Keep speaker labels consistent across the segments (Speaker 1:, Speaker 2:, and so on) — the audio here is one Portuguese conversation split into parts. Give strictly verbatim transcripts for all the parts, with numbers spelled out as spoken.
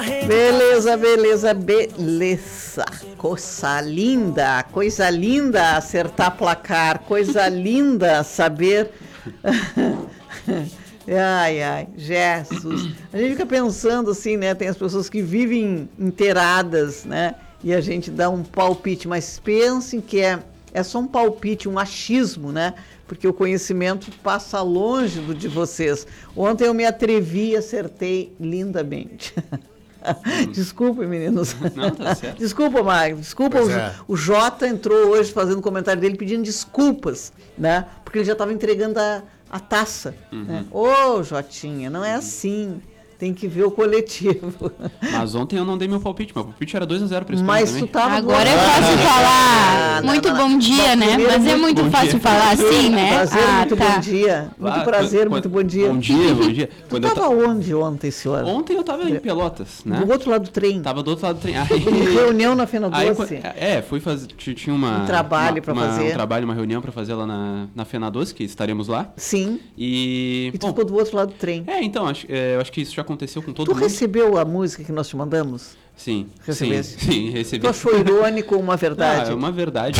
Speaker 1: Beleza, beleza, beleza. Coisa linda, coisa linda acertar placar, coisa linda saber. Ai, ai, Jesus. A gente fica pensando assim, né? Tem as pessoas que vivem inteiradas, né? E a gente dá um palpite, mas pensem que é, é só um palpite, um achismo, né? Porque o conhecimento passa longe do de vocês. Ontem eu me atrevi e acertei lindamente. Desculpa, meninos.
Speaker 2: Não, tá certo.
Speaker 1: Desculpa, Magno. Desculpa, o,
Speaker 3: é.
Speaker 1: o Jota entrou hoje fazendo um comentário dele pedindo desculpas, né? Porque ele já estava entregando a, a taça.
Speaker 2: Uhum.
Speaker 1: Né? Ô, Jotinha, não é assim. Tem que ver o coletivo.
Speaker 2: Mas ontem eu não dei meu palpite. Meu palpite era dois a zero para Espanha
Speaker 1: Mas
Speaker 2: também.
Speaker 1: tu tava
Speaker 4: Agora
Speaker 1: no...
Speaker 4: é fácil falar.
Speaker 1: Ah, não,
Speaker 4: muito
Speaker 1: não, não.
Speaker 4: bom dia,
Speaker 1: Bom,
Speaker 4: né?
Speaker 1: primeiro,
Speaker 4: Mas é
Speaker 1: muito
Speaker 4: muito
Speaker 2: bom
Speaker 4: fácil
Speaker 2: dia.
Speaker 4: falar assim, né?
Speaker 1: Prazer,
Speaker 4: Ah,
Speaker 1: muito
Speaker 4: tá.
Speaker 1: bom dia. Muito
Speaker 2: Ah,
Speaker 1: prazer,
Speaker 2: quando-
Speaker 1: muito bom dia.
Speaker 2: Bom dia, bom dia.
Speaker 1: Tu
Speaker 2: Quando eu
Speaker 1: estava
Speaker 2: ta-
Speaker 1: onde ontem, senhora?
Speaker 2: Ontem eu tava em Pelotas, né?
Speaker 1: Do outro lado do trem.
Speaker 2: Tava do outro lado do trem. Aí,
Speaker 1: Reunião na Fena
Speaker 2: aí,
Speaker 1: Doce.
Speaker 2: é, fui fazer. t- Tinha uma.
Speaker 1: Um trabalho
Speaker 2: uma-
Speaker 1: pra
Speaker 2: uma-
Speaker 1: fazer.
Speaker 2: Um trabalho, uma reunião pra fazer lá na, na Fena Doce, que estaremos lá.
Speaker 1: Sim.
Speaker 2: E.
Speaker 1: E tu
Speaker 2: bom,
Speaker 1: ficou do outro lado do trem.
Speaker 2: é, então, acho, é, eu acho que isso já aconteceu com todo
Speaker 1: Tu
Speaker 2: mundo.
Speaker 1: recebeu a música que nós te mandamos?
Speaker 2: Sim.
Speaker 1: Recebeste?
Speaker 2: Sim, sim, recebi.
Speaker 1: Tu achou irônico uma verdade?
Speaker 2: Ah, é uma verdade.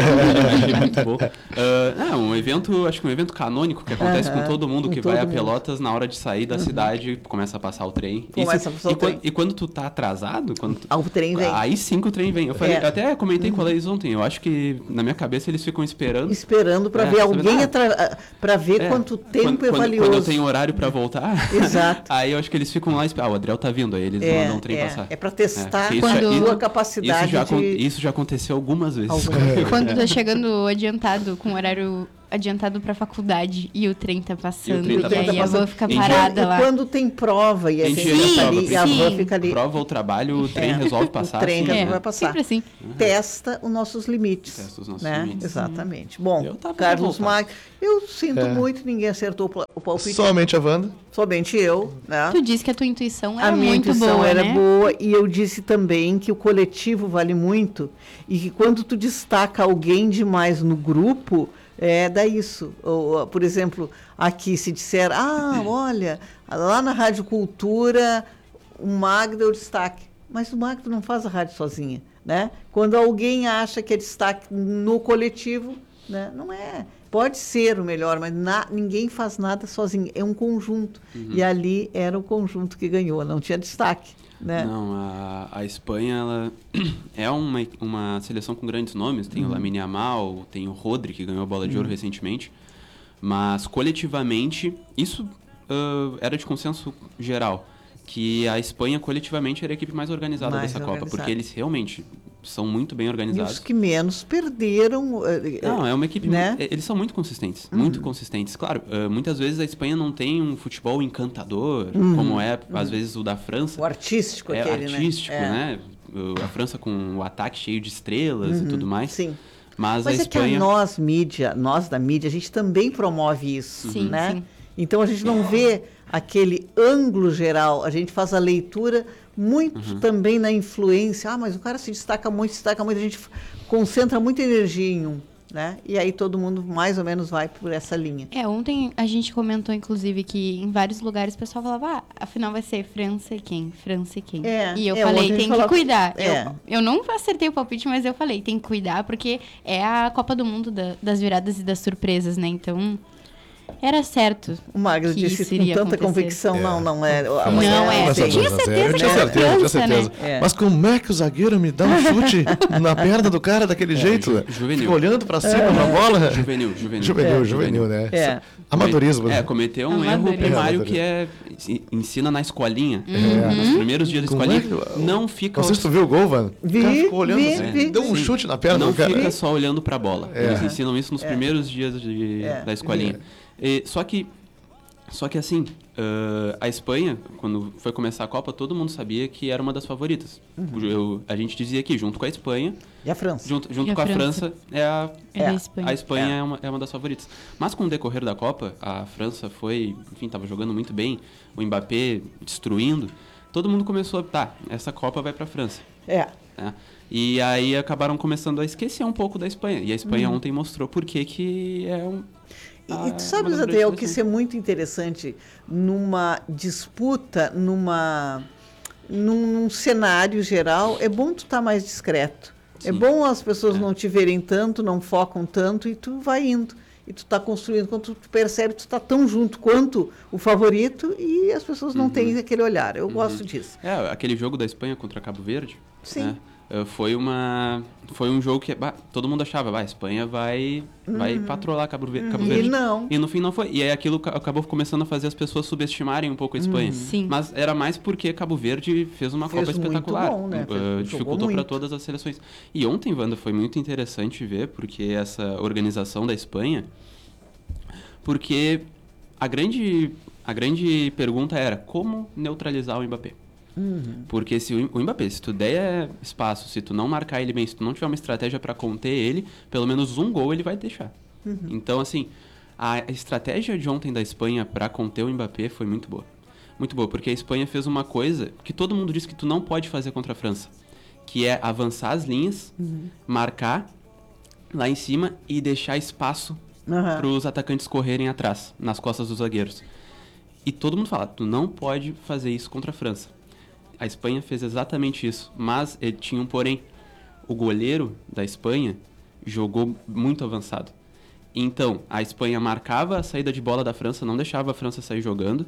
Speaker 2: Eu achei muito boa. Ah, é um evento, acho que um evento canônico que acontece
Speaker 1: Aham,
Speaker 2: com todo mundo
Speaker 1: com
Speaker 2: que
Speaker 1: todo
Speaker 2: vai a
Speaker 1: mundo.
Speaker 2: Pelotas na hora de sair da cidade, começa a passar o trem.
Speaker 1: Começa
Speaker 2: Isso-
Speaker 1: a passar o
Speaker 2: e, quan-
Speaker 1: trem.
Speaker 2: e quando tu tá atrasado, quando tu-
Speaker 1: Ah, o trem vem.
Speaker 2: aí sim que o trem vem. Eu falei,
Speaker 1: É.
Speaker 2: eu até comentei com a Laís ontem, eu acho que na minha cabeça eles ficam esperando.
Speaker 1: Esperando para
Speaker 2: É,
Speaker 1: ver
Speaker 2: sabe,
Speaker 1: alguém
Speaker 2: ah,
Speaker 1: atra... para ver
Speaker 2: É,
Speaker 1: quanto tempo
Speaker 2: quando,
Speaker 1: é
Speaker 2: quando-
Speaker 1: valioso.
Speaker 2: Quando eu tenho horário pra voltar.
Speaker 1: Exato.
Speaker 2: Aí eu acho que eles ficam lá esperando. Ah, o Adriel tá vindo, aí eles
Speaker 1: É,
Speaker 2: mandam o trem
Speaker 1: é,
Speaker 2: passar.
Speaker 1: é para testar
Speaker 2: porque
Speaker 1: a
Speaker 2: isso já-
Speaker 1: tua
Speaker 2: isso-
Speaker 1: capacidade
Speaker 2: isso já, acon-
Speaker 1: de...
Speaker 2: isso já aconteceu algumas vezes.
Speaker 1: Algumas vezes.
Speaker 4: Quando tá chegando adiantado, com o horário adiantado pra faculdade e o trem tá passando,
Speaker 2: trem tá
Speaker 4: e aí
Speaker 1: passando.
Speaker 4: a van fica
Speaker 2: E
Speaker 4: parada
Speaker 1: e
Speaker 4: lá.
Speaker 1: quando tem prova e a
Speaker 2: Gente,
Speaker 1: gente
Speaker 2: sim,
Speaker 1: tá ali, e a
Speaker 4: sim.
Speaker 1: van fica ali,
Speaker 2: Prova ou trabalho, o trem
Speaker 1: É.
Speaker 2: resolve passar.
Speaker 1: O trem
Speaker 2: assim,
Speaker 1: resolve
Speaker 2: né?
Speaker 1: vai passar.
Speaker 4: Sempre assim.
Speaker 1: testa os nossos limites.
Speaker 2: Testa os nossos
Speaker 1: né?
Speaker 2: limites.
Speaker 1: Exatamente. Bom,
Speaker 2: Eu tava
Speaker 1: Carlos
Speaker 2: revoltado.
Speaker 1: Mag, eu sinto
Speaker 3: É.
Speaker 1: muito, ninguém acertou o pla- o palpite,
Speaker 3: Somente a Wanda.
Speaker 1: somente eu, né?
Speaker 4: Tu disse que a tua intuição era
Speaker 1: A minha
Speaker 4: muito
Speaker 1: intuição
Speaker 4: boa,
Speaker 1: era
Speaker 4: né?
Speaker 1: boa e eu disse também que o coletivo vale muito e que quando tu destaca alguém demais no grupo, é, dá isso. Ou, por exemplo, aqui se disser, ah, olha, lá na Rádio Cultura, o Magda é o destaque. Mas o Magda não faz a rádio sozinha, né? Quando alguém acha que é destaque no coletivo, né? Não é. Pode ser o melhor, mas na, ninguém faz nada sozinho. É um conjunto.
Speaker 2: Uhum.
Speaker 1: E ali era o conjunto que ganhou, não tinha destaque, né?
Speaker 2: Não, a, a Espanha ela é uma, uma seleção com grandes nomes. Tem o Lamine Yamal, tem o Rodri, que ganhou a bola de ouro recentemente. Mas, coletivamente, isso ah, era de consenso geral. Que a Espanha, coletivamente, era a equipe mais organizada
Speaker 1: Mais
Speaker 2: dessa Copa.
Speaker 1: organizada.
Speaker 2: Porque eles realmente são muito bem
Speaker 1: E
Speaker 2: organizados.
Speaker 1: os que menos perderam. eh, eh,
Speaker 2: Não, é uma equipe.
Speaker 1: né?
Speaker 2: mu- Eles são muito consistentes. Muito consistentes. Claro, ah, muitas vezes a Espanha não tem um futebol encantador, como é, às vezes, o da França.
Speaker 1: O artístico
Speaker 2: É
Speaker 1: aquele,
Speaker 2: artístico,
Speaker 1: né? É.
Speaker 2: né? O- A França com o ataque cheio de estrelas e tudo mais.
Speaker 1: Sim.
Speaker 2: Mas,
Speaker 1: Mas
Speaker 2: a
Speaker 1: é que a
Speaker 2: Espanha.
Speaker 1: nós, mídia, nós da mídia, a gente também promove isso,
Speaker 4: Sim,
Speaker 1: né?
Speaker 4: sim.
Speaker 1: Então a gente não vê aquele ângulo geral, a gente faz a leitura muito também na influência. Ah, mas o cara se destaca muito, se destaca muito, a gente f- concentra muita energia em um, né? E aí todo mundo mais ou menos vai por essa linha.
Speaker 4: É, ontem a gente comentou, inclusive, que em vários lugares o pessoal falava, ah, afinal vai ser França e quem? França e quem?
Speaker 1: É,
Speaker 4: e eu
Speaker 1: é, ontem a
Speaker 4: falei,
Speaker 1: gente
Speaker 4: tem que
Speaker 1: falava-
Speaker 4: cuidar.
Speaker 1: é.
Speaker 4: Eu, eu não acertei o palpite, mas eu falei, tem que cuidar, porque é a Copa do Mundo da- das viradas e das surpresas, né? Então, era certo.
Speaker 1: O Magno
Speaker 4: que
Speaker 1: disse
Speaker 4: isso
Speaker 1: com
Speaker 4: iria
Speaker 1: tanta
Speaker 4: acontecer.
Speaker 1: convicção,
Speaker 3: É.
Speaker 1: não, não é.
Speaker 4: Não,
Speaker 1: amanhã
Speaker 4: é,
Speaker 1: tem.
Speaker 4: você tinha certeza
Speaker 3: Eu
Speaker 4: que
Speaker 3: tinha
Speaker 4: era
Speaker 3: certeza, eu tinha
Speaker 4: França, né?
Speaker 3: certeza.
Speaker 1: É.
Speaker 3: Mas como é que o zagueiro me dá um chute na perna do cara daquele jeito?
Speaker 2: ju- juvenil.
Speaker 3: Fica olhando pra cima na bola.
Speaker 2: Juvenil, juvenil.
Speaker 3: Juvenil,
Speaker 2: É,
Speaker 3: juvenil, né?
Speaker 1: É.
Speaker 3: Amadorismo.
Speaker 2: É,
Speaker 3: né?
Speaker 2: cometeu um
Speaker 4: Amadorismo.
Speaker 2: erro primário
Speaker 3: É,
Speaker 2: que é en- ensina na escolinha.
Speaker 3: É.
Speaker 2: Nos primeiros dias da
Speaker 3: Como
Speaker 2: escolinha,
Speaker 3: é que-
Speaker 2: não fica
Speaker 3: Não sei se tu viu o gol, mano.
Speaker 1: Vi,
Speaker 3: O cara ficou olhando
Speaker 1: vi,
Speaker 3: assim,
Speaker 1: vi.
Speaker 3: deu um
Speaker 2: Sim.
Speaker 3: chute na perna
Speaker 2: Não
Speaker 3: do cara.
Speaker 2: fica só olhando pra bola.
Speaker 3: É.
Speaker 2: Eles ensinam isso nos primeiros dias de-
Speaker 1: É.
Speaker 2: da escolinha. E, só que, só que assim, ah, a Espanha, quando foi começar a Copa, todo mundo sabia que era uma das favoritas. Eu- a gente dizia aqui, junto com a Espanha,
Speaker 1: E a França?
Speaker 2: junto, junto
Speaker 4: E a
Speaker 2: com a
Speaker 4: França?
Speaker 2: França, é a,
Speaker 4: É da Espanha.
Speaker 2: a Espanha
Speaker 1: É.
Speaker 2: é. uma, é uma das favoritas. Mas com o decorrer da Copa, a França foi, enfim, estava jogando muito bem, o Mbappé destruindo. Todo mundo começou a, tá, essa Copa vai para a França.
Speaker 1: É.
Speaker 2: Né? E aí acabaram começando a esquecer um pouco da Espanha. E a Espanha ontem mostrou por que que é um...
Speaker 1: E,
Speaker 2: a-
Speaker 1: e tu sabes,
Speaker 2: uma das
Speaker 1: Adriel,
Speaker 2: grandes
Speaker 1: que isso é muito interessante numa disputa, numa num, num cenário geral, é bom tu estar mais discreto.
Speaker 2: Sim.
Speaker 1: É bom as pessoas
Speaker 2: É.
Speaker 1: não te verem tanto, não focam tanto, e tu vai indo. E tu está construindo, quando tu percebe, tu está tão junto quanto o favorito, e as pessoas não
Speaker 2: Uhum.
Speaker 1: têm aquele olhar. Eu gosto disso.
Speaker 2: É, aquele jogo da Espanha contra Cabo Verde,
Speaker 1: Sim.
Speaker 2: né, eh, foi uma foi um jogo que bah, todo mundo achava, bah, a Espanha vai vai patrolar Cabo, Ver- Cabo
Speaker 1: E
Speaker 2: Verde.
Speaker 1: não.
Speaker 2: E no fim não foi. E aí aquilo ca- acabou começando a fazer as pessoas subestimarem um pouco a Espanha.
Speaker 4: Sim.
Speaker 2: Mas era mais porque Cabo Verde fez uma
Speaker 1: Fez
Speaker 2: Copa
Speaker 1: muito
Speaker 2: espetacular.
Speaker 1: bom, né?
Speaker 2: Uh,
Speaker 1: Fez- jogou
Speaker 2: dificultou para
Speaker 1: muito.
Speaker 2: todas as seleções. E ontem, Wanda, foi muito interessante ver, porque essa organização da Espanha, porque a grande, a grande pergunta era como neutralizar o Mbappé. Porque se o, o Mbappé, se tu der espaço, se tu não marcar ele bem, se tu não tiver uma estratégia para conter ele, pelo menos um gol ele vai deixar. Então, assim, a estratégia de ontem da Espanha para conter o Mbappé foi muito boa. Muito boa, porque a Espanha fez uma coisa que todo mundo diz que tu não pode fazer contra a França, que é avançar as linhas, marcar lá em cima e deixar espaço
Speaker 1: Aham.
Speaker 2: para os atacantes correrem atrás, nas costas dos zagueiros. E todo mundo fala, tu não pode fazer isso contra a França. A Espanha fez exatamente isso, mas ele tinha um porém. O goleiro da Espanha jogou muito avançado. Então, a Espanha marcava a saída de bola da França, não deixava a França sair jogando.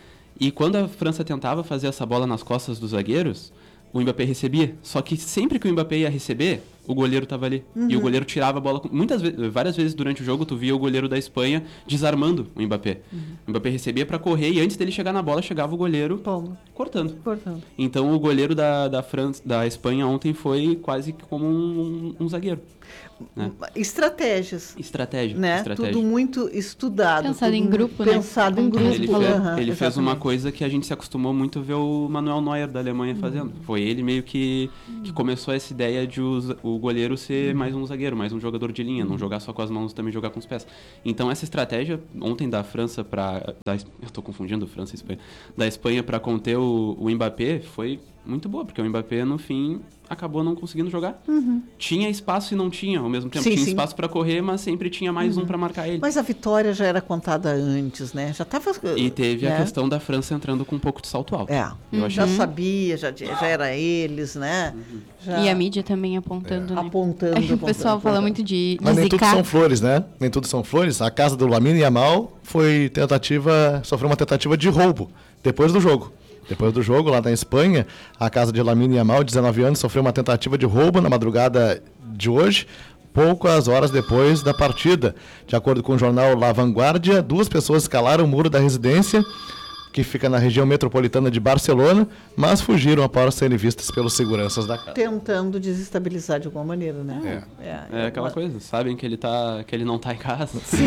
Speaker 2: E quando a França tentava fazer essa bola nas costas dos zagueiros, o Mbappé recebia. Só que sempre que o Mbappé ia receber, o goleiro estava ali. E o goleiro tirava a bola. com- Muitas vezes, várias vezes durante o jogo, tu via o goleiro da Espanha desarmando o Mbappé. O Mbappé recebia para correr e antes dele chegar na bola, chegava o goleiro
Speaker 1: Toma.
Speaker 2: cortando.
Speaker 1: Cortando.
Speaker 2: Então o goleiro da, da, França, da Espanha ontem foi quase que como um, um zagueiro. Né?
Speaker 1: Estratégias.
Speaker 2: Estratégia.
Speaker 1: Né?
Speaker 2: estratégia.
Speaker 1: Tudo muito estudado.
Speaker 4: Pensado
Speaker 1: tudo
Speaker 4: em grupo, né?
Speaker 1: Pensado em
Speaker 4: Como
Speaker 1: grupo.
Speaker 2: Ele,
Speaker 4: tu
Speaker 2: fez,
Speaker 1: aham,
Speaker 2: ele fez uma
Speaker 1: exatamente.
Speaker 2: coisa que a gente se acostumou muito a ver o Manuel Neuer da Alemanha fazendo. Foi ele meio que, que começou essa ideia de os- o goleiro ser mais um zagueiro, mais um jogador de linha, não jogar só com as mãos, também jogar com os pés. Então essa estratégia ontem da França para eu tô confundindo França e Espanha, da Espanha para conter o, o Mbappé foi muito boa, porque o Mbappé no fim acabou não conseguindo jogar. Tinha espaço e não tinha ao mesmo tempo.
Speaker 1: Sim,
Speaker 2: tinha
Speaker 1: sim.
Speaker 2: espaço para correr, mas sempre tinha mais um para marcar ele.
Speaker 1: Mas a vitória já era contada antes, né? Já estava.
Speaker 2: E teve
Speaker 1: né?
Speaker 2: a questão da França entrando com um pouco de salto alto.
Speaker 1: É.
Speaker 2: Eu
Speaker 1: Já
Speaker 2: achei
Speaker 1: sabia, já, já era eles, né? Já
Speaker 4: E a mídia também apontando, né?
Speaker 1: apontando.
Speaker 4: É que o
Speaker 1: apontando,
Speaker 4: pessoal fala
Speaker 1: apontando.
Speaker 4: muito de, de
Speaker 3: Mas nem tudo
Speaker 4: zicar.
Speaker 3: são flores, né? Nem tudo são flores. A casa do Lamine Yamal foi tentativa, sofreu uma tentativa de roubo depois do jogo. Depois do jogo, lá na Espanha, a casa de Lamine Yamal, dezenove anos, sofreu uma tentativa de roubo na madrugada de hoje, poucas horas depois da partida. De acordo com o jornal La Vanguardia, duas pessoas escalaram o muro da residência, que fica na região metropolitana de Barcelona, mas fugiram após serem vistas pelos seguranças da casa.
Speaker 1: Tentando desestabilizar de alguma maneira, né? É,
Speaker 2: É aquela coisa, sabem que ele, tá, que ele não tá em casa.
Speaker 1: Sim,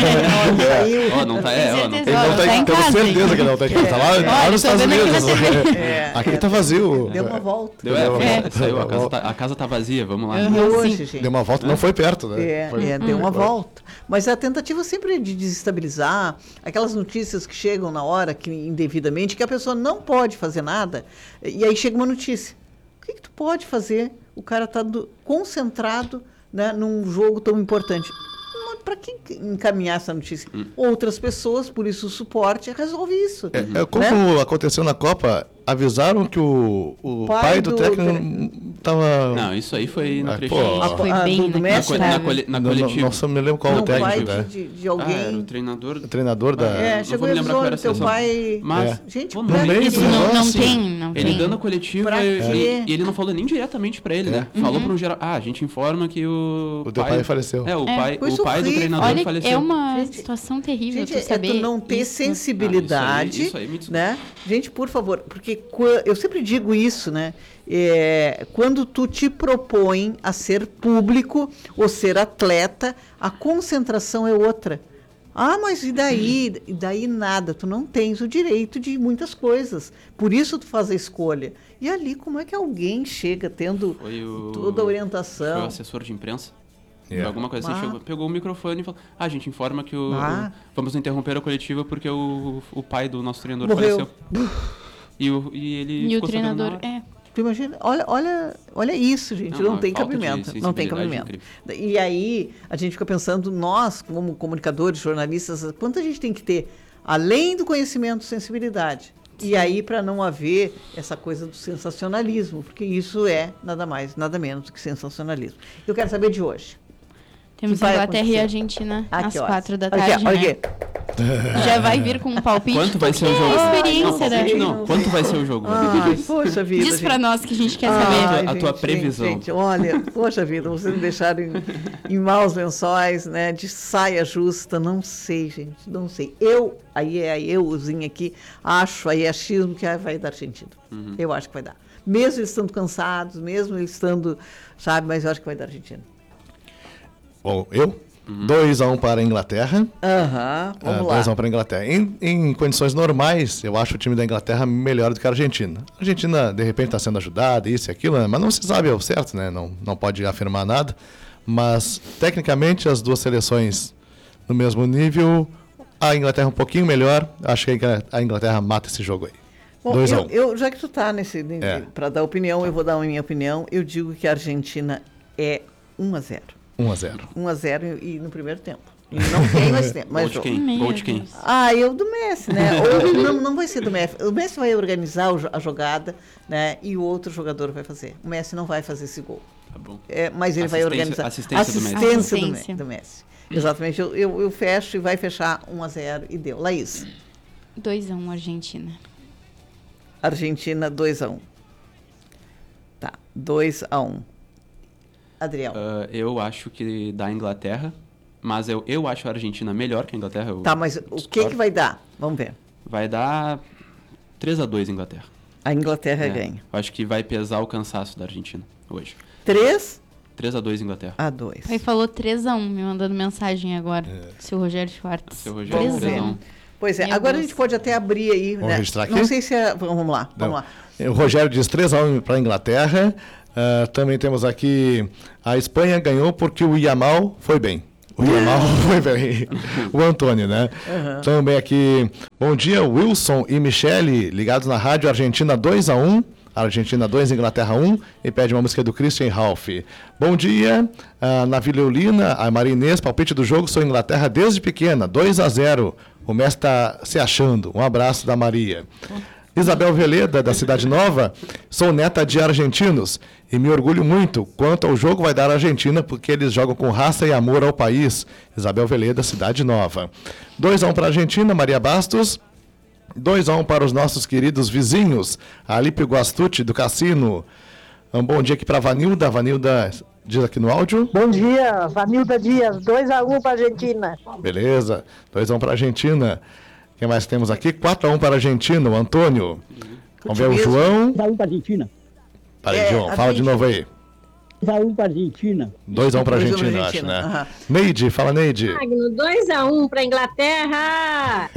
Speaker 1: é, saiu.
Speaker 2: Ó, não tá, é, ó, não
Speaker 4: Tem
Speaker 2: tem.
Speaker 3: Ele não
Speaker 4: Tá
Speaker 3: tá,
Speaker 4: em
Speaker 3: em tenho
Speaker 4: casa,
Speaker 3: certeza
Speaker 4: hein?
Speaker 3: que ele não tá em casa. Tá lá,
Speaker 4: Olha,
Speaker 3: lá nos
Speaker 4: tô
Speaker 3: Estados
Speaker 4: vendo aqui na
Speaker 3: Unidos.
Speaker 4: T V.
Speaker 1: É,
Speaker 3: Aqui
Speaker 1: é.
Speaker 3: tá vazio.
Speaker 1: Deu uma volta.
Speaker 2: Deu, é,
Speaker 3: É.
Speaker 2: saiu, a casa, tá, a casa tá vazia, vamos lá.
Speaker 1: E hoje,
Speaker 4: Sim.
Speaker 1: gente.
Speaker 3: Deu uma volta, não foi perto, né?
Speaker 1: É,
Speaker 3: Foi-
Speaker 1: é, deu uma volta. Mas a tentativa sempre é de desestabilizar, aquelas notícias que chegam na hora, que indevidamente, que a pessoa não pode fazer nada, e aí chega uma notícia. O que, que tu pode fazer? O cara está concentrado, né, num jogo tão importante. Para que encaminhar essa notícia? Outras pessoas, por isso o suporte, resolve isso.
Speaker 3: É, é, como
Speaker 1: né?
Speaker 3: aconteceu na Copa, avisaram que o, o
Speaker 1: Pai
Speaker 3: pai, do,
Speaker 1: do-
Speaker 3: técnico tava...
Speaker 2: Não, isso aí foi
Speaker 3: Ah,
Speaker 2: inacreditável.
Speaker 3: pô.
Speaker 4: Foi
Speaker 1: Ah,
Speaker 4: bem
Speaker 1: do- do
Speaker 2: Na,
Speaker 1: Messi,
Speaker 2: co-
Speaker 1: né?
Speaker 2: na, cole- na
Speaker 3: Não, não,
Speaker 2: coletiva.
Speaker 3: não me lembro qual
Speaker 1: Não,
Speaker 3: o técnico,
Speaker 1: pai
Speaker 3: né?
Speaker 1: de, de, de
Speaker 2: Ah, era
Speaker 1: alguém.
Speaker 2: o treinador.
Speaker 3: O treinador da...
Speaker 1: É,
Speaker 2: não
Speaker 1: chegou
Speaker 2: vou
Speaker 1: e
Speaker 2: me lembrar qual
Speaker 1: avisou,
Speaker 2: era a
Speaker 1: teu
Speaker 2: situação.
Speaker 1: pai...
Speaker 2: Mas,
Speaker 3: É.
Speaker 1: Gente,
Speaker 2: pô,
Speaker 1: pra
Speaker 2: no meio
Speaker 1: quê?
Speaker 2: do
Speaker 4: Isso não, não
Speaker 3: negócio.
Speaker 4: tem, não
Speaker 2: Ele
Speaker 4: tem.
Speaker 2: dando a coletiva
Speaker 1: Pra
Speaker 2: e,
Speaker 1: quê?
Speaker 2: e ele não falou nem diretamente pra ele, né? Falou pro geral. Ah, a gente informa que o.
Speaker 3: O teu pai faleceu.
Speaker 2: É, o
Speaker 4: É.
Speaker 2: pai,
Speaker 1: Coisa
Speaker 2: o pai do
Speaker 1: horrível.
Speaker 2: treinador
Speaker 4: Olha,
Speaker 2: faleceu.
Speaker 4: é uma
Speaker 1: Gente,
Speaker 4: situação terrível
Speaker 1: Gente,
Speaker 4: tu
Speaker 1: é
Speaker 4: saber.
Speaker 1: tu não ter
Speaker 4: isso.
Speaker 1: sensibilidade,
Speaker 2: Ah, isso aí, isso aí me desculpa.
Speaker 1: né? Gente, por favor, porque qua- eu sempre digo isso, né? É, quando tu te propõe a ser público ou ser atleta, a concentração é outra. Ah, mas e daí? E daí nada. Tu não tens o direito de muitas coisas. Por isso tu faz a escolha. E ali, como é que alguém chega tendo
Speaker 2: Foi o.
Speaker 1: toda a
Speaker 2: Foi o
Speaker 1: orientação?
Speaker 2: assessor de imprensa.
Speaker 3: Yeah.
Speaker 2: Alguma coisa assim,
Speaker 1: Ah.
Speaker 2: chegou, pegou o microfone e falou: Ah, a gente informa que o.
Speaker 1: Ah.
Speaker 2: Vamos interromper a coletiva porque o, o pai do nosso treinador
Speaker 1: Morreu.
Speaker 2: faleceu. E, o, e ele.
Speaker 4: E o
Speaker 2: ficou sabendo na
Speaker 4: treinador,
Speaker 2: hora.
Speaker 4: é.
Speaker 1: Tu imagina, olha, olha, olha isso, gente,
Speaker 2: Não,
Speaker 1: não,
Speaker 2: a
Speaker 1: tem
Speaker 2: falta de
Speaker 1: cabimento, não tem
Speaker 2: sensibilidade
Speaker 1: cabimento. E aí a gente fica pensando, nós como comunicadores, jornalistas, quanto a gente tem que ter, além do conhecimento, sensibilidade. E aí, para não haver essa coisa do sensacionalismo, porque isso é nada mais, nada menos do que sensacionalismo. Eu quero saber de hoje.
Speaker 4: Temos
Speaker 1: que vai
Speaker 4: Inglaterra
Speaker 1: acontecer?
Speaker 4: e Argentina
Speaker 1: Ah,
Speaker 4: às
Speaker 1: que horas?
Speaker 4: quatro da
Speaker 1: Olha
Speaker 4: tarde,
Speaker 1: aqui, olha
Speaker 4: né?
Speaker 1: aqui.
Speaker 4: Já vai vir com um palpite.
Speaker 2: Quanto vai ser o
Speaker 4: porque
Speaker 2: jogo?
Speaker 4: é a
Speaker 2: Não,
Speaker 4: experiência,
Speaker 2: palpite
Speaker 4: né?
Speaker 2: não. Quanto vai ser o jogo?
Speaker 1: Ai,
Speaker 2: Diz.
Speaker 1: poxa vida.
Speaker 4: Diz
Speaker 1: gente.
Speaker 4: pra nós que a gente quer
Speaker 1: Ai,
Speaker 4: saber.
Speaker 2: A tua previsão.
Speaker 1: Gente, gente, olha, poxa vida, vocês me deixaram em, em maus lençóis, né? De saia justa, não sei, gente, não sei. Eu, aí é euzinho aqui, acho, aí é achismo que vai dar Argentina.
Speaker 2: Uhum.
Speaker 1: Eu acho que vai dar. Mesmo eles estando cansados, mesmo eles estando, sabe, mas eu acho que vai dar Argentina.
Speaker 3: Bom, eu? dois a um para a Inglaterra.
Speaker 1: Aham, vamos lá.
Speaker 3: dois a um para a Inglaterra. Em, em condições normais, eu acho o time da Inglaterra melhor do que a Argentina. A Argentina, de repente, está sendo ajudada, isso e aquilo, né? Mas não se sabe ao certo, né? Não, não pode afirmar nada. Mas, tecnicamente, as duas seleções no mesmo nível. A Inglaterra um pouquinho melhor. Acho que a Ingl- a Inglaterra mata esse jogo aí.
Speaker 1: Bom,
Speaker 3: dois a
Speaker 1: eu,
Speaker 3: um.
Speaker 1: eu, já que tu tá nesse,
Speaker 3: É.
Speaker 1: para dar opinião, eu vou dar a minha opinião. Eu digo que a Argentina é um a zero.
Speaker 3: um a zero.
Speaker 1: um a zero e no primeiro tempo. E não tem mais tempo.
Speaker 2: Gol
Speaker 1: Mas
Speaker 2: de
Speaker 1: jogo.
Speaker 2: quem?
Speaker 4: Meu
Speaker 2: Gol de quem?
Speaker 4: Deus.
Speaker 1: Ah, eu do Messi, né? Ou, não, não vai ser do Messi. O Messi vai organizar o jo- a jogada, né? E o outro jogador vai fazer. O Messi não vai fazer esse gol.
Speaker 2: Tá bom.
Speaker 1: É, mas ele vai
Speaker 2: Assistência-
Speaker 1: organizar.
Speaker 2: assistência do Messi.
Speaker 1: Assistência do,
Speaker 4: Assistência.
Speaker 1: Me- do Messi. Exatamente. Eu, eu, eu fecho e vai fechar um a zero e deu. Laís.
Speaker 4: dois a um Argentina.
Speaker 1: Argentina dois a um. Tá. dois a um. Adriel.
Speaker 2: Ah, eu acho que dá a Inglaterra, mas eu, eu acho a Argentina melhor que a Inglaterra. eu
Speaker 1: Tá, mas o que,
Speaker 2: discordo.
Speaker 1: que vai dar? Vamos ver.
Speaker 2: Vai dar três a dois Inglaterra.
Speaker 1: A Inglaterra
Speaker 2: É,
Speaker 1: ganha.
Speaker 2: eu acho que vai pesar o cansaço da Argentina hoje.
Speaker 1: três
Speaker 2: três a dois Inglaterra.
Speaker 1: a dois.
Speaker 4: Aí falou três a um, me mandando mensagem agora.
Speaker 3: É.
Speaker 4: Seu Rogério Schwartz.
Speaker 2: Seu Rogério,
Speaker 1: Vamos
Speaker 2: três a
Speaker 1: ver.
Speaker 2: um.
Speaker 1: Pois é,
Speaker 4: Meu
Speaker 1: agora
Speaker 4: Deus.
Speaker 1: a gente pode até abrir aí,
Speaker 3: Vamos
Speaker 1: né?
Speaker 3: registrar aqui?
Speaker 1: Não sei se é. Vamos lá, vamos
Speaker 3: Não.
Speaker 1: lá.
Speaker 3: O Rogério diz três a um para a Inglaterra. Ah, também temos aqui a Espanha ganhou porque o Yamal foi bem. O Yamal foi bem. O Antônio, né? Também aqui. Bom dia, Wilson e Michele, ligados na rádio Argentina dois a um. Argentina dois, Inglaterra um, e pede uma música do Christian Ralph. Bom dia, ah, na Vila Eulina, a Maria Inês, palpite do jogo, sou Inglaterra desde pequena, dois a zero. O Messi está se achando. Um abraço da Maria. Isabel Veleda, da Cidade Nova, sou neta de argentinos e me orgulho muito quanto ao jogo vai dar a Argentina, porque eles jogam com raça e amor ao país. Isabel Veleda, Cidade Nova. dois a um para a Argentina, Maria Bastos. dois a um para os nossos queridos vizinhos, Alípio Guastucci, do Cassino. Um bom dia aqui para a Vanilda. Vanilda diz aqui no áudio.
Speaker 5: Bom dia, Vanilda Dias, dois a um para a Argentina.
Speaker 3: Beleza, dois a um para a Argentina. Quem mais temos aqui? quatro a um para a Argentina, o Antônio. Vamos ver o
Speaker 1: Otimismo.
Speaker 3: João.
Speaker 6: dois a um para a Argentina.
Speaker 3: Peraí,
Speaker 1: É,
Speaker 3: João,
Speaker 1: a
Speaker 3: fala de
Speaker 1: gente-
Speaker 3: novo aí.
Speaker 6: dois a um para a Argentina.
Speaker 3: dois a um para a
Speaker 1: dois a um pra
Speaker 3: Argentina, acho,
Speaker 1: Argentina,
Speaker 3: né?
Speaker 1: aham.
Speaker 3: Neide, fala Neide.
Speaker 7: Magno, dois a um para Inglaterra.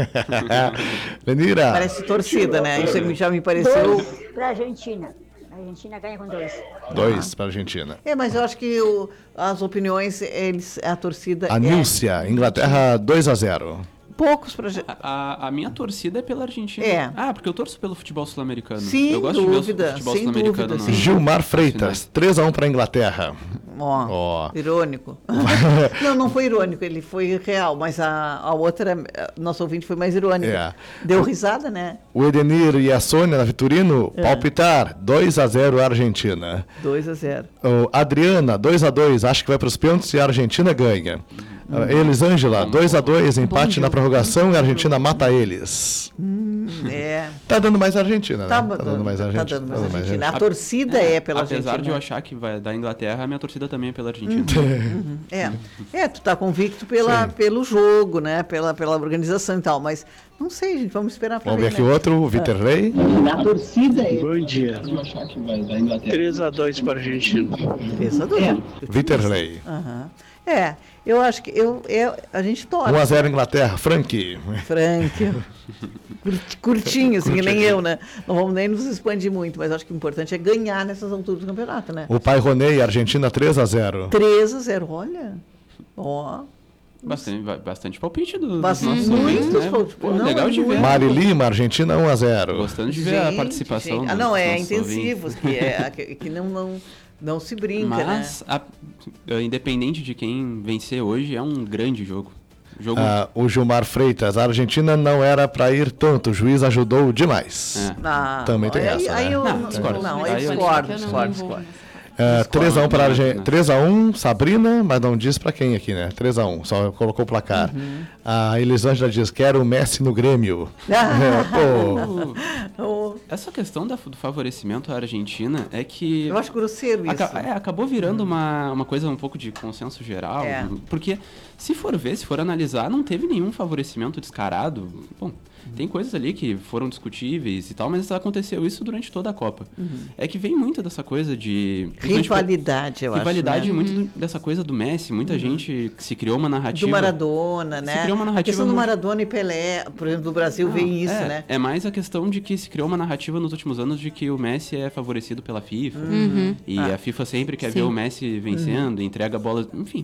Speaker 3: Lenira,
Speaker 1: Parece torcida, né? Isso me- já me pareceu.
Speaker 8: Para a Argentina. A Argentina ganha com dois.
Speaker 3: dois para a Argentina.
Speaker 1: É, mas eu acho que o- as opiniões, eles, a torcida.
Speaker 3: A
Speaker 1: é
Speaker 3: Nilcia, Inglaterra dois a zero.
Speaker 1: poucos para.
Speaker 2: A, a- a minha torcida é pela Argentina.
Speaker 1: É.
Speaker 2: Ah, porque eu torço pelo futebol sul-americano.
Speaker 1: Sem
Speaker 2: eu gosto
Speaker 1: dúvida,
Speaker 2: de ver o futebol
Speaker 1: sem
Speaker 2: sul-americano.
Speaker 1: dúvida,
Speaker 2: no-
Speaker 1: sim.
Speaker 3: Gilmar Freitas, três a um para a Inglaterra.
Speaker 1: Ó,
Speaker 3: Ó.
Speaker 1: irônico. Não, não foi irônico, ele foi real, mas a, a outra, a- nosso ouvinte foi mais irônico.
Speaker 3: É.
Speaker 1: Deu risada, né?
Speaker 3: O Edenir e a Sônia na Vitorino,
Speaker 1: É.
Speaker 3: palpitar, dois a zero Argentina.
Speaker 1: dois a zero.
Speaker 3: O Adriana, dois a dois, acho que vai para os pênaltis e a Argentina ganha. Uh, Elisângela, dois a dois, empate na prorrogação e a Argentina mata eles.
Speaker 1: É.
Speaker 3: Tá dando mais a Argentina,
Speaker 1: Tá,
Speaker 3: né?
Speaker 1: dando
Speaker 3: mais a
Speaker 1: tá
Speaker 3: Argentina.
Speaker 1: dando
Speaker 3: tá
Speaker 1: mais
Speaker 3: dando mais
Speaker 1: Argentina.
Speaker 3: a
Speaker 1: A torcida é pela
Speaker 2: Apesar
Speaker 1: Argentina.
Speaker 2: de eu achar que vai da Inglaterra, a minha torcida também é pela Argentina.
Speaker 1: É, é, tu tá convicto pela, pelo jogo, né? Pela, pela organização e tal, mas não sei, gente, vamos esperar para
Speaker 3: Vamos
Speaker 1: ver.
Speaker 3: ver aqui
Speaker 1: né?
Speaker 3: outro, o Viterley.
Speaker 6: A torcida é.
Speaker 9: Bom dia. três a dois para a Argentina.
Speaker 1: Pensador.
Speaker 3: Viterley.
Speaker 1: Aham. É, eu acho que eu, eu, a gente torce.
Speaker 3: um a zero Inglaterra, Frank.
Speaker 1: Frank. Curt- Curtinho, assim, que nem eu, né? Não vamos nem nos expandir muito, mas acho que o importante é ganhar nessas alturas do campeonato, né?
Speaker 3: O pai Ronei, Argentina três a zero.
Speaker 1: três a zero, olha. Ó.
Speaker 2: Bastante, ba- bastante palpite do, dos
Speaker 1: Bastante,
Speaker 2: nossos ouvintes,
Speaker 1: muitos
Speaker 2: né?
Speaker 1: palpites.
Speaker 2: Pô,
Speaker 1: Não,
Speaker 2: legal
Speaker 1: é
Speaker 2: de ver.
Speaker 1: muito.
Speaker 3: Mari Lima, Argentina um a zero.
Speaker 2: Gostando de ver a
Speaker 1: Gente,
Speaker 2: participação
Speaker 1: gente.
Speaker 2: dos
Speaker 1: Ah, não, é
Speaker 2: nossos
Speaker 1: intensivos,
Speaker 2: ouvintes.
Speaker 1: que, é, que, que não, não, não se brinca,
Speaker 2: Mas, a- independente de quem vencer hoje, é um grande jogo. Jogo...
Speaker 3: Ah, o Gilmar Freitas, a Argentina não era para ir tanto, o juiz ajudou demais.
Speaker 2: É.
Speaker 1: Ah,
Speaker 3: Também tem
Speaker 1: aí,
Speaker 3: essa,
Speaker 1: aí
Speaker 3: né?
Speaker 1: eu
Speaker 2: Não,
Speaker 1: não,
Speaker 2: discordo.
Speaker 1: não,
Speaker 2: Aí
Speaker 1: eu
Speaker 2: eu-
Speaker 1: discordo,
Speaker 4: Eu não
Speaker 1: discordo,
Speaker 4: me envolvo
Speaker 1: discordo.
Speaker 3: É, três a um para a
Speaker 2: né?
Speaker 3: Argentina. três a um, Sabrina, mas não diz para quem aqui, né? três a um, só colocou o placar.
Speaker 1: Uhum.
Speaker 3: A Elisângela diz: quero o Messi no Grêmio. É, pô,
Speaker 1: Oh,
Speaker 2: Essa questão da- do favorecimento à Argentina é que...
Speaker 1: eu acho grosseiro isso.
Speaker 2: Aca- é, acabou virando uma, uma coisa um pouco de consenso geral.
Speaker 1: É.
Speaker 2: Porque, se for ver, se for analisar, não teve nenhum favorecimento descarado. Bom, tem coisas ali que foram discutíveis e tal, mas aconteceu isso durante toda a Copa. É que vem muito dessa coisa de...
Speaker 1: Rivalidade, eu
Speaker 2: Rivalidade,
Speaker 1: acho. Né?
Speaker 2: muito do- dessa coisa do Messi. Muita gente se criou uma narrativa...
Speaker 1: Do Maradona,
Speaker 2: Se
Speaker 1: né?
Speaker 2: criou uma
Speaker 1: A
Speaker 2: narrativa
Speaker 1: questão do
Speaker 2: muito-
Speaker 1: Maradona e Pelé, por exemplo, do Brasil
Speaker 2: Não,
Speaker 1: vem isso,
Speaker 2: é,
Speaker 1: né?
Speaker 2: É mais a questão de que se criou uma narrativa nos últimos anos de que o Messi é favorecido pela FIFA.
Speaker 4: Uhum.
Speaker 2: E
Speaker 1: Ah.
Speaker 2: a FIFA sempre quer
Speaker 4: Sim.
Speaker 2: ver o Messi vencendo, entrega a bola, enfim.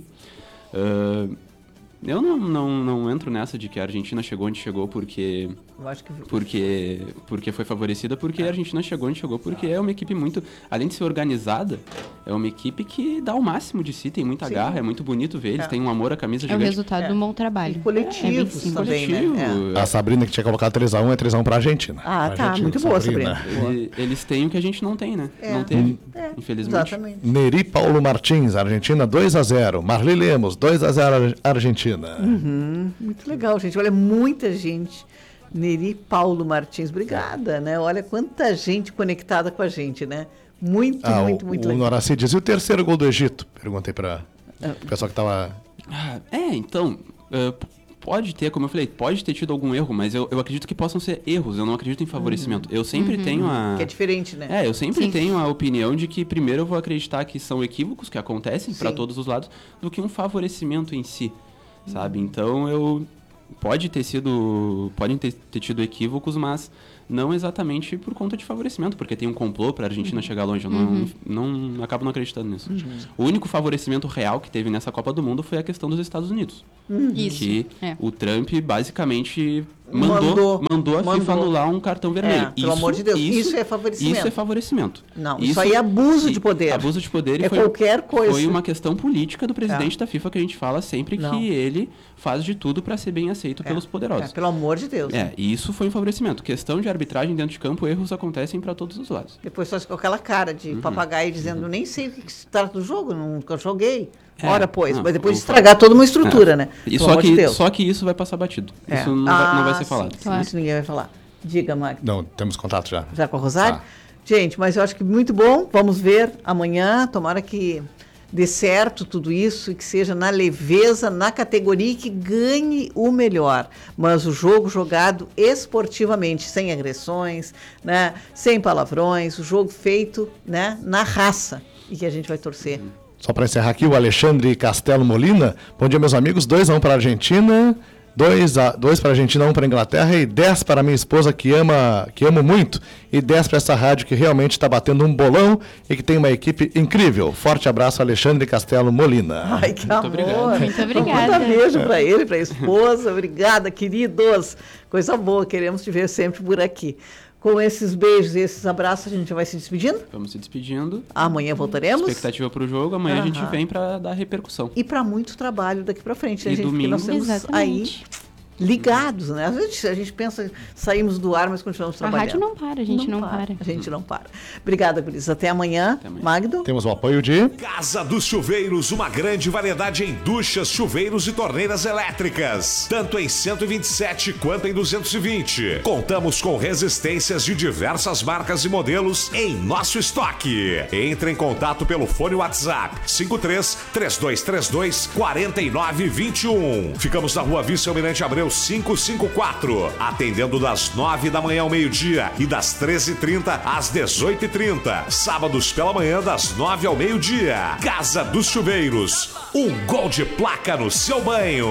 Speaker 2: Ah, eu não, não, não entro nessa de que a Argentina chegou onde chegou porque,
Speaker 1: Eu acho que
Speaker 2: porque, porque foi favorecida, porque a Argentina chegou onde chegou porque é uma equipe muito... Além de ser organizada, é uma equipe que dá o máximo de si, tem muita
Speaker 1: Sim.
Speaker 2: garra, é muito bonito ver, eles
Speaker 1: É.
Speaker 2: têm um amor à camisa
Speaker 4: É o
Speaker 2: gigante.
Speaker 4: resultado
Speaker 1: É.
Speaker 4: de um bom trabalho.
Speaker 1: E coletivos
Speaker 4: É, bem
Speaker 1: também,
Speaker 2: Coletivo,
Speaker 1: né? É.
Speaker 3: a Sabrina que tinha colocado três a um é três a um para a Argentina.
Speaker 1: Ah,
Speaker 3: Pra
Speaker 1: tá,
Speaker 3: Argentina,
Speaker 1: muito boa, Sabrina.
Speaker 2: Ele- eles têm o que a gente não tem, né?
Speaker 1: É.
Speaker 2: Não teve,
Speaker 1: É,
Speaker 2: infelizmente.
Speaker 1: exatamente.
Speaker 3: Neri Paulo Martins, Argentina dois a zero. Marli Lemos, dois a zero Ar- Argentina.
Speaker 1: Uhum, muito legal, gente. Olha, muita gente. Neri Paulo Martins, obrigada, né? Olha quanta gente conectada com a gente, né? Muito,
Speaker 3: Ah,
Speaker 1: muito,
Speaker 3: o,
Speaker 1: muito
Speaker 3: o
Speaker 1: legal.
Speaker 3: Noraci diz: e o terceiro gol do Egito? Perguntei para o pessoal que estava.
Speaker 2: Ah, é, então, ah, p- pode ter, como eu falei, pode ter tido algum erro, mas eu, eu acredito que possam ser erros, eu não acredito em favorecimento. Eu sempre tenho a...
Speaker 1: Que é diferente, né?
Speaker 2: É, eu sempre
Speaker 4: Sim.
Speaker 2: tenho a opinião de que primeiro eu vou acreditar que são equívocos que acontecem para
Speaker 1: Sim.
Speaker 2: todos os lados, do que um favorecimento em si, sabe? Então eu... Pode ter sido... Podem ter, ter tido equívocos, mas não exatamente por conta de favorecimento, porque tem um complô para a Argentina chegar longe. Eu não, não acabo não acreditando nisso. O único favorecimento real que teve nessa Copa do Mundo foi a questão dos Estados Unidos.
Speaker 4: Isso.
Speaker 2: Que
Speaker 4: é.
Speaker 2: o Trump basicamente mandou,
Speaker 1: Mandou.
Speaker 2: mandou, a
Speaker 1: Mandou.
Speaker 2: FIFA anular um cartão vermelho.
Speaker 1: É, pelo amor de Deus, isso é favorecimento.
Speaker 2: Isso é favorecimento.
Speaker 1: Não, isso aí é abuso
Speaker 2: e-
Speaker 1: de poder.
Speaker 2: Abuso de poder e
Speaker 1: É
Speaker 2: foi,
Speaker 1: qualquer coisa.
Speaker 2: foi uma questão política do presidente
Speaker 1: É.
Speaker 2: da FIFA que a gente fala sempre
Speaker 1: Não.
Speaker 2: que ele faz de tudo para ser bem aceito
Speaker 1: É,
Speaker 2: pelos poderosos.
Speaker 1: é, pelo amor de Deus.
Speaker 2: É, e isso foi um favorecimento. Questão de arbitragem dentro de campo, erros acontecem para todos os lados.
Speaker 1: Depois só com aquela cara de
Speaker 2: Uhum.
Speaker 1: papagaio dizendo, nem sei o que se trata do jogo, nunca joguei.
Speaker 2: É,
Speaker 1: Ora, pois,
Speaker 2: não,
Speaker 1: mas depois
Speaker 2: eu
Speaker 1: estragar toda uma estrutura, né?
Speaker 2: E
Speaker 1: Pelo
Speaker 2: só
Speaker 1: amor de
Speaker 2: que,
Speaker 1: Deus.
Speaker 2: só que isso vai passar batido.
Speaker 1: É.
Speaker 2: Isso não, vai, não vai
Speaker 1: Ah,
Speaker 2: ser falado.
Speaker 1: sim,
Speaker 4: Claro.
Speaker 1: Isso ninguém vai falar. Diga, Magda.
Speaker 3: Não, temos contato já.
Speaker 1: Já com a Rosário?
Speaker 3: Tá.
Speaker 1: Gente, mas eu acho que muito bom. Vamos ver amanhã. Tomara que dê certo tudo isso e que seja na leveza, na categoria e que ganhe o melhor. Mas o jogo jogado esportivamente, sem agressões, né? Sem palavrões, o jogo feito, né? Na raça. E que a gente vai torcer.
Speaker 3: Só para encerrar aqui, o Alexandre Castelo Molina. Bom dia, meus amigos. dois a um para a Argentina, dois para a Argentina, um para a Inglaterra e dez para minha esposa que ama, que amo muito, e dez para essa rádio que realmente está batendo um bolão e que tem uma equipe incrível. Forte abraço, Alexandre Castelo Molina.
Speaker 1: Ai, que amor.
Speaker 2: obrigado.
Speaker 4: Muito obrigada.
Speaker 1: Manda beijo para ele, para a esposa. Obrigada, queridos. Coisa boa. Queremos te ver sempre por aqui. Com esses beijos e esses abraços, a gente vai se despedindo.
Speaker 2: Vamos se despedindo.
Speaker 1: Amanhã voltaremos.
Speaker 2: Expectativa para o jogo. Amanhã a gente
Speaker 1: Aham.
Speaker 2: vem para dar repercussão.
Speaker 1: E para muito trabalho daqui para frente, né,
Speaker 2: E
Speaker 1: gente? Porque
Speaker 2: domingo.
Speaker 1: nós temos
Speaker 4: Exatamente.
Speaker 1: aí ligados, né? Às vezes a gente pensa, saímos do ar, mas continuamos
Speaker 4: A
Speaker 1: trabalhando.
Speaker 4: rádio não para, a gente não, para.
Speaker 1: A gente não para. Obrigada, Guris. Até amanhã.
Speaker 2: Até amanhã.
Speaker 1: Magdo?
Speaker 3: Temos o apoio de...
Speaker 10: Casa dos Chuveiros, uma grande variedade em duchas, chuveiros e torneiras elétricas, tanto em cento e vinte e sete quanto em duzentos e vinte. Contamos com resistências de diversas marcas e modelos em nosso estoque. Entre em contato pelo fone WhatsApp cinco três, três dois três dois, quatro nove dois um. Ficamos na Rua Vice-Almirante Abreu quinhentos e cinquenta e quatro, atendendo das nove da manhã ao meio-dia e das treze e trinta às dezoito e trinta. Sábados pela manhã das nove ao meio-dia. Casa dos Chuveiros, um gol de placa no seu banho.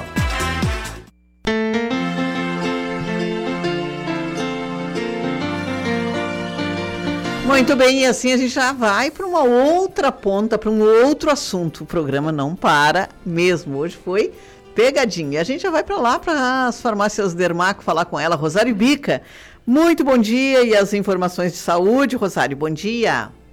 Speaker 1: Muito bem, e assim a gente já vai para uma outra ponta, para um outro assunto. O programa não para mesmo. Hoje foi pegadinha. A gente já vai para lá, para as farmácias Dermaco, falar com ela, Rosário Bica. Muito bom dia e as informações de saúde. Rosário, bom dia.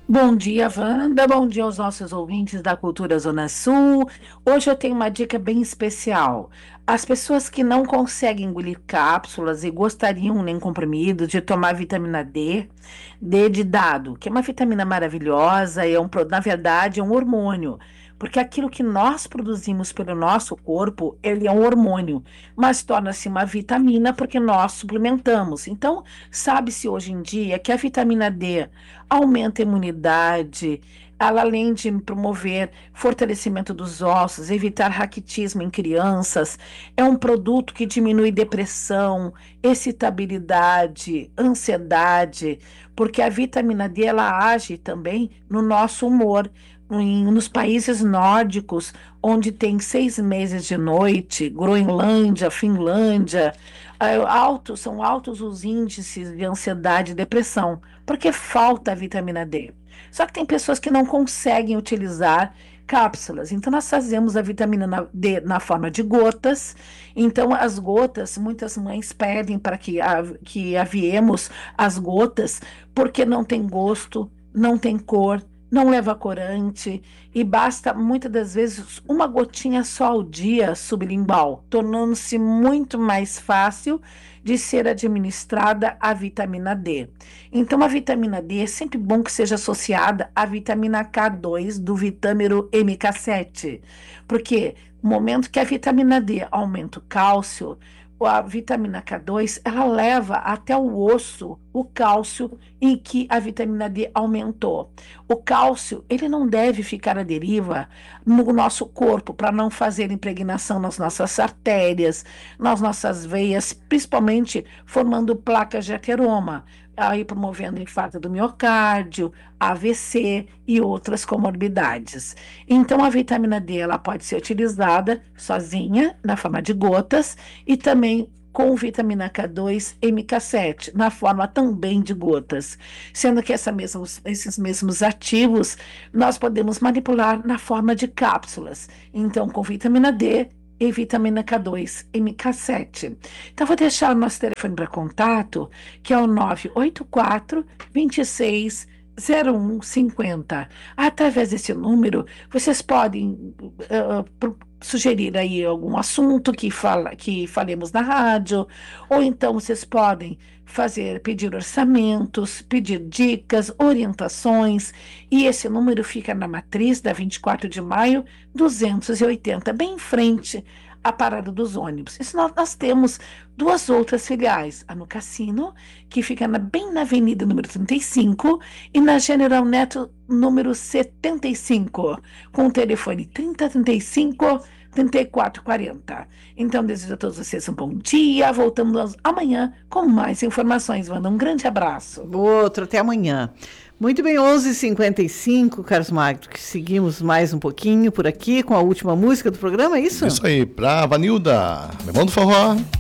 Speaker 11: Bom dia, Wanda. Bom dia aos nossos ouvintes da Cultura Zona Sul. Hoje eu tenho uma dica bem especial. As pessoas que não conseguem engolir cápsulas e gostariam, nem comprimidos, de tomar vitamina D, D de dado, que é uma vitamina maravilhosa, é um, pro- na verdade é um hormônio. Porque aquilo que nós produzimos pelo nosso corpo, ele é um hormônio, mas torna-se uma vitamina porque nós suplementamos. Então, sabe-se hoje em dia que a vitamina D aumenta a imunidade, ela além de promover fortalecimento dos ossos, evitar raquitismo em crianças, é um produto que diminui depressão, excitabilidade, ansiedade, porque a vitamina D ela age também no nosso humor. Em- nos países nórdicos, onde tem seis meses de noite, Groenlândia, Finlândia, é, altos, são altos os índices de ansiedade e depressão, porque falta a vitamina D. Só que tem pessoas que não conseguem utilizar cápsulas, então nós fazemos a vitamina na- D na forma de gotas. Então as gotas, muitas mães pedem para que, a- que aviemos as gotas, porque não tem gosto, não tem cor, não leva corante e basta muitas das vezes uma gotinha só ao dia sublingual, tornando-se muito mais fácil de ser administrada a vitamina D. Então a vitamina D é sempre bom que seja associada à vitamina K dois do vitâmero M K sete, porque no momento que a vitamina D aumenta o cálcio, a vitamina K dois, ela leva até o osso o cálcio em que a vitamina D aumentou. O cálcio, ele não deve ficar à deriva no nosso corpo para não fazer impregnação nas nossas artérias, nas nossas veias, principalmente formando placas de ateroma, aí promovendo infarto do miocárdio, A V C e outras comorbidades. Então a vitamina D ela pode ser utilizada sozinha, na forma de gotas, e também com vitamina K dois M K sete, na forma também de gotas, sendo que essa mesmos, esses mesmos ativos nós podemos manipular na forma de cápsulas, então com vitamina D e vitamina K dois M K sete. Então vou deixar o nosso telefone para contato, que é o nove oito quatro, dois seis, zero um cinco zero. Através desse número, vocês podem uh, pro- sugerir aí algum assunto que, fala, que falemos na rádio, ou então vocês podem fazer, pedir orçamentos, pedir dicas, orientações, e esse número fica na matriz da vinte e quatro de maio, duzentos e oitenta, bem em frente à parada dos ônibus. Isso nós, nós temos duas outras filiais, a no Cassino, que fica na- bem na avenida número trinta e cinco, e na General Neto número setenta e cinco, com o telefone trinta, trinta e cinco, trinta e quatro quarenta. Então, desejo a todos vocês um bom dia. Voltamos amanhã com mais informações. Manda um grande abraço.
Speaker 1: Outro, até amanhã. Muito bem, onze e cinquenta e cinco, Carlos Magno, que seguimos mais um pouquinho por aqui com a última música do programa, é isso?
Speaker 3: Isso aí, pra Vanilda, Levando Forró.